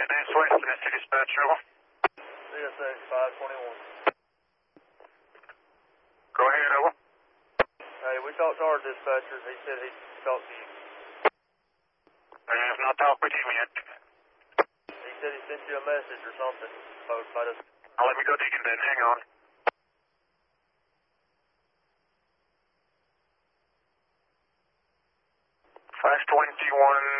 Southwest, Tennessee Dispatch, over. CSX 521. Go ahead, over. Hey, we talked to our dispatcher. He said he'd talk to you. I have not talked with him yet. He said he sent you a message or something about us. Let me go digging then. Hang on. $521